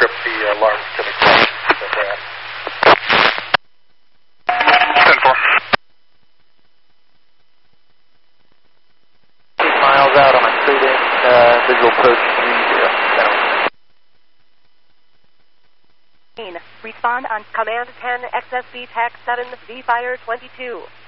trip the alarms to the crash that they're at. 10-4. 8 miles out on a straight-in visual approach 30. Respond on Command 10 XSB TAC 7 V Fire 22.